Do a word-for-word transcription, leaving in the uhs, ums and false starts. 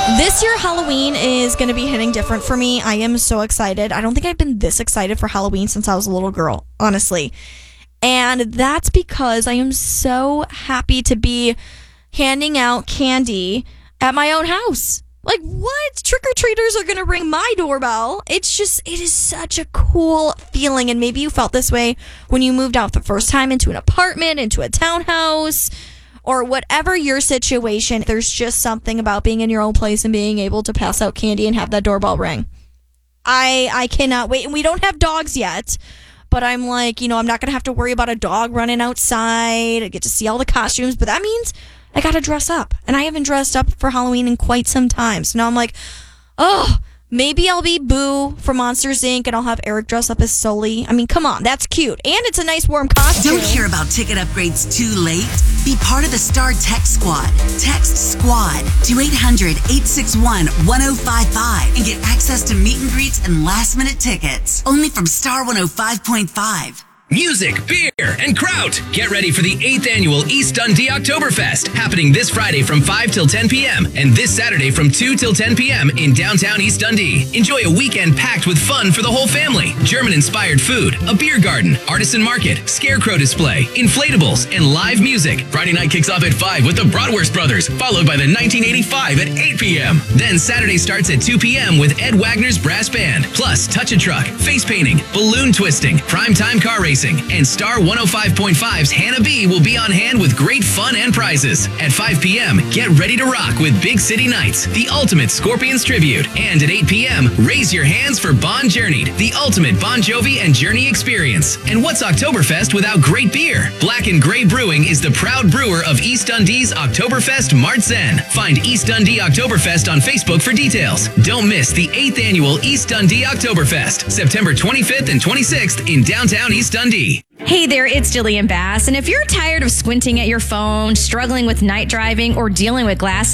This year, Halloween is going to be hitting different for me. I am so excited. I don't think I've been this excited for Halloween since I was a little girl, honestly. And that's because I am so happy to be handing out candy at my own house. Like, what? Trick-or-treaters are going to ring my doorbell. It's just, it is such a cool feeling. And maybe you felt this way when you moved out the first time into an apartment, into a townhouse, or whatever your situation. There's just something about being in your own place and being able to pass out candy and have that doorbell ring. I I cannot wait. And we don't have dogs yet, but I'm like, you know, I'm not going to have to worry about a dog running outside. I get to see all the costumes, but that means I got to dress up. And I haven't dressed up for Halloween in quite some time. So now I'm like, oh, maybe I'll be Boo from Monsters, Incorporated, and I'll have Eric dress up as Sully. I mean, come on, that's cute. And it's a nice warm costume. Don't hear about ticket upgrades too late? Be part of the Star Text Squad. Text SQUAD to eight hundred, eight six one, one oh five five and get access to meet and greets and last minute tickets. Only from Star one oh five point five. Music, beer, and kraut. Get ready for the eighth Annual East Dundee Oktoberfest, happening this Friday from five till ten p.m. and this Saturday from two till ten p.m. in downtown East Dundee. Enjoy a weekend packed with fun for the whole family. German-inspired food, a beer garden, artisan market, scarecrow display, inflatables, and live music. Friday night kicks off at five with the Bratwurst Brothers, followed by the nineteen eighty-five at eight p.m. Then Saturday starts at two p.m. with Ed Wagner's Brass Band, plus Touch-a-Truck, face painting, balloon twisting, primetime car racing, and Star one oh five point five's Hannah B will be on hand with great fun and prizes. At five p.m., get ready to rock with Big City Nights, the ultimate Scorpions tribute. And at eight p.m., raise your hands for Bon Journeyed, the ultimate Bon Jovi and Journey experience. And what's Oktoberfest without great beer? Black and Gray Brewing is the proud brewer of East Dundee's Oktoberfest Martzen. Find East Dundee Oktoberfest on Facebook for details. Don't miss the eighth Annual East Dundee Oktoberfest, September twenty-fifth and twenty-sixth in downtown East Dundee. Hey there, it's Jillian Bass, and if you're tired of squinting at your phone, struggling with night driving, or dealing with glasses,